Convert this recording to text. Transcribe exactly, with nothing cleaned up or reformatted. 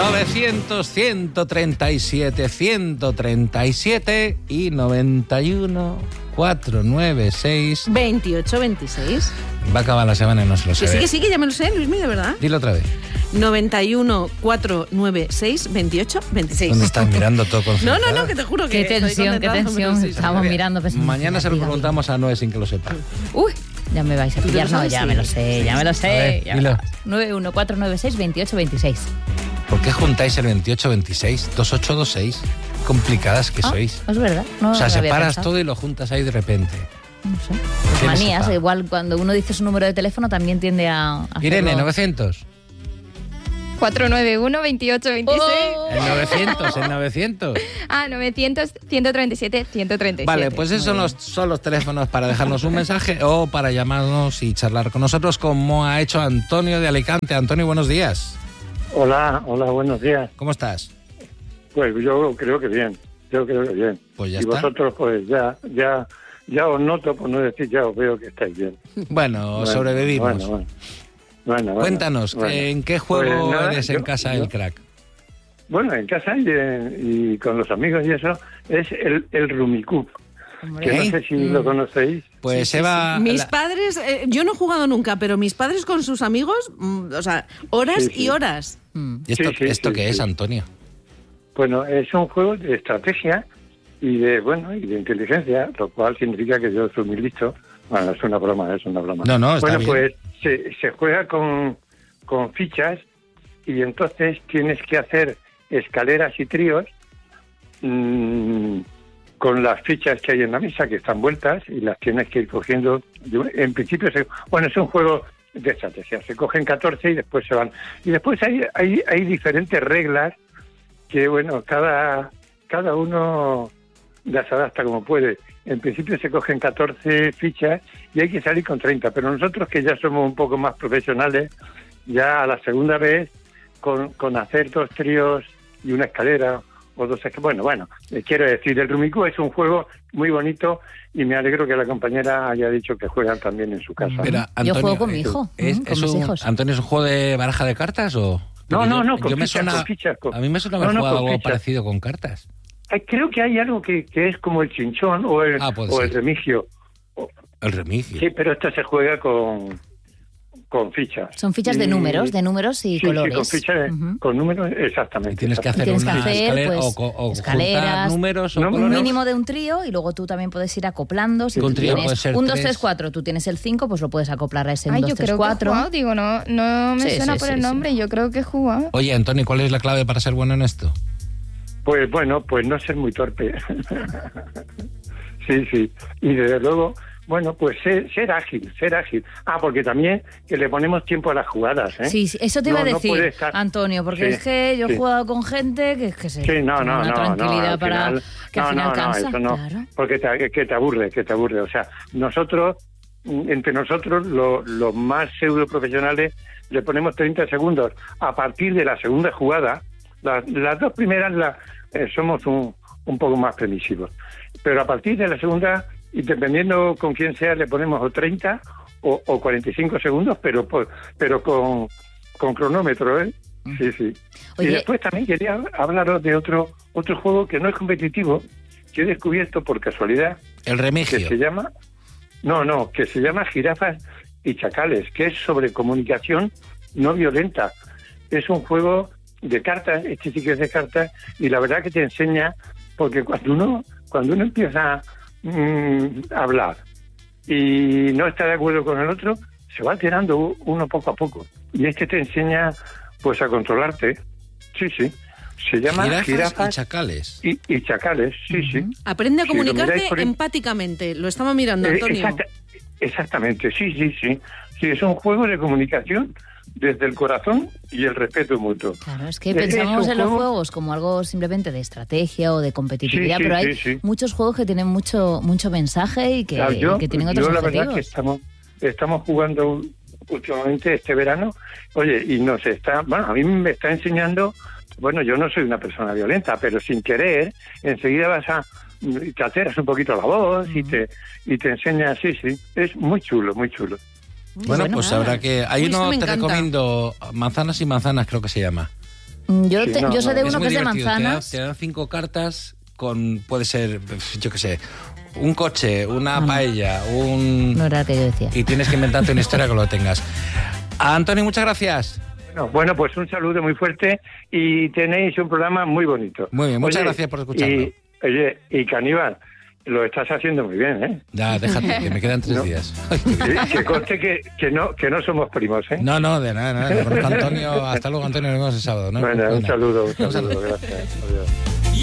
novecientos, ciento treinta y siete, ciento treinta y siete y noventa y uno, cuatrocientos noventa y seis. veintiocho veintiséis. Va a acabar la semana y no se lo sé. Que sí, que sí, que ya me lo sé, Luismi, de verdad. Dilo otra vez. noventa y uno, cuatrocientos noventa y seis, veintiocho veintiséis. ¿Dónde estás mirando todo con No, no, no, que te juro que Qué tensión, qué tensión. Sí, sí. Estamos mirando. Pensando, Mañana se lo preguntamos a Noé sin que lo sepa. Uy, ya me vais a pillar. No, ya me lo sé, ya me lo sé. ver, ya dilo. nueve uno cuatro nueve seis, veintiocho veintiséis. ¿Por qué juntáis el veintiocho veintiséis? dos ocho dos seis. Complicadas que Ah, sois. es verdad. No O sea, lo había separas pensado. todo y lo juntas ahí de repente. No sé. Pues ¿Quién manías, sepa? igual cuando uno dice su número de teléfono también tiende a hacerlo. Irene, novecientos. cuatro nueve uno, veintiocho veintiséis. Oh. El novecientos, el novecientos. Ah, novecientos, ciento treinta y siete, ciento treinta y siete. Vale, pues esos son los, son los teléfonos para dejarnos un mensaje o para llamarnos y charlar con nosotros, como ha hecho Antonio de Alicante. Antonio, buenos días. Hola, hola, buenos días. ¿Cómo estás? Pues yo creo que bien, yo creo que bien. Pues ya y está. vosotros pues ya, ya, ya os noto, por no decir ya os veo que estáis bien. Bueno, Bueno, sobrevivimos. Bueno, bueno. Bueno, bueno, Cuéntanos, bueno. ¿en qué juego Pues nada, eres en yo- casa yo- del crack? Bueno, en casa y, en- y con los amigos y eso, es el, el Rummikub, Hombre. que ¿Eh? no sé si lo conocéis. Pues Sí, sí, Eva... sí. Mis la- padres, eh, yo no he jugado nunca, pero mis padres con sus amigos, mm, o sea, horas Sí, sí. y horas. Mm. ¿Y esto, Sí, sí, esto sí, qué es, sí. Antonio? Bueno, es un juego de estrategia y de, bueno, y de inteligencia, lo cual significa que yo soy muy listo. Bueno, es una broma, es una broma. No, no, está Bueno, bien. pues se, se juega con, con fichas y entonces tienes que hacer escaleras y tríos mmm, con las fichas que hay en la mesa, que están vueltas, y las tienes que ir cogiendo. En principio, se, bueno, es un juego de estrategia. Se cogen catorce y después se van. Y después hay, hay, hay diferentes reglas que, bueno, cada, cada uno las adapta como puede. En principio se cogen catorce fichas y hay que salir con treinta, pero nosotros, que ya somos un poco más profesionales, ya a la segunda vez, con, con hacer dos tríos y una escalera, o dos escaleras. Bueno, bueno, eh, quiero decir, el Rummikub es un juego muy bonito y me alegro que la compañera haya dicho que juegan también en su casa. Pero, Yo Antonio, juego con mi eh, hijo, ¿Es, mm, con es mis un- hijos. Antonio, ¿es un juego de baraja de cartas o...? No, Porque no, yo- no, con yo me fichas, suena- con fichas, con- A mí me suena haber No, no, jugado con algo fichas. parecido con cartas. Ay, creo que hay algo que, que es como el chinchón o el, Ah, puede o el ser. remigio. El remigio. Sí, pero esto se juega con, con fichas. Son fichas de Y- números, de números y sí, colores. Sí, con fichas, de- Ujú. con números, exactamente. Y tienes que Y hacer tienes que una hacer, escalera pues, o, co- o escaleras, juntar números o no, Un colores. mínimo de un trío y luego tú también puedes ir acoplando. Si Un tú trío tienes puede ser un, dos, tres. tres, cuatro, tú tienes el cinco, pues lo puedes acoplar a ese un, Ay, dos, yo tres, creo que he cuatro. jugado, digo, no, no me Sí, suena sí, por sí, el sí. nombre, yo creo que he jugado. Oye, Antonio, ¿cuál es la clave para ser bueno en esto? Pues bueno, pues no ser muy torpe. Sí, sí. Y desde luego, bueno, pues ser, ser ágil, ser ágil. Ah, porque también que le ponemos tiempo a las jugadas, ¿eh? Sí, sí, eso te iba No, a no decir, puede estar- Antonio, porque Sí, es que yo he sí. jugado con gente que, que se Sí, no, tiene no, una no, tranquilidad no, al para final- que al no, final no, no, cansa. eso no, Claro. porque te, que te aburre, que te aburre. O sea, nosotros, mm, entre nosotros, lo- los más pseudo profesionales, le ponemos treinta segundos. A partir de la segunda jugada, las, las dos primeras la, eh, somos un, un poco más permisivos. Pero a partir de la segunda, y dependiendo con quién sea, le ponemos o treinta o, o cuarenta y cinco segundos, pero por- pero con, con cronómetro, ¿eh? Sí, sí. Oye- Y después también quería hablaros de otro otro juego que no es competitivo, que he descubierto por casualidad, El que remigio. se llama... No, no, que se llama Jirafas y Chacales, que es sobre comunicación no violenta. Es un juego de cartas, este sí que es de cartas, y la verdad que te enseña, porque cuando uno, cuando uno empieza mm, a hablar y no está de acuerdo con el otro, se va alterando uno poco a poco. Y este te enseña pues a controlarte. Sí, sí. Se llama Jirafas, Jirafas, y chacales. y, y Chacales, sí, sí. Aprende a Si lo comunicarte miráis por el- empáticamente. Lo estaba mirando, Eh, Antonio. exacta- exactamente, sí, sí, sí. Sí, es un juego de comunicación desde el corazón y el respeto mutuo. Claro, es que Es pensamos un en los juego- juegos como algo simplemente de estrategia o de competitividad, Sí, sí, pero hay sí, sí. muchos juegos que tienen mucho mucho mensaje y que, Claro, yo, que tienen otros yo la objetivos. verdad que estamos, estamos jugando últimamente este verano, oye, y nos está, bueno, a mí me está enseñando, bueno, yo no soy una persona violenta, pero sin querer, enseguida vas a, te alteras un poquito la voz y te y te enseña, sí, sí, es muy chulo, muy chulo. Bueno, pues nada. habrá que... Hay Uy, esto uno, me te encanta. recomiendo, Manzanas y Manzanas creo que se llama. Yo, Sí, te- no, yo sé no, de es uno muy que es de divertido. Te dan- manzanas. Te dan cinco cartas con, puede ser, yo qué sé, un coche, una Ah. paella, un... No era el que yo decía. Y tienes que inventarte una historia que lo tengas. Antonio, muchas gracias. Bueno, bueno, pues un saludo muy fuerte y tenéis un programa muy bonito. Muy bien, muchas Oye, gracias por escucharlo. Y, oye, y Caníbal, lo estás haciendo muy bien, ¿eh? Ya, déjate, que me quedan tres No. días. Ay, qué bien. Que, que conste que, que, no, que no somos primos, ¿eh? No, no, de nada, nada. Conozco a Antonio, hasta luego, Antonio, nos vemos el sábado, ¿no? Bueno, un Venga. saludo, un Un saludo. saludo, gracias. Adiós.